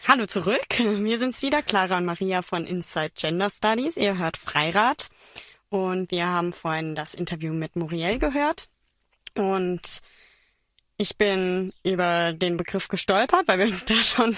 Hallo zurück, wir sind's wieder, Clara und Maria von Inside Gender Studies. Ihr hört Freirad und wir haben vorhin das Interview mit Muriel gehört und ich bin über den Begriff gestolpert, weil wir uns da schon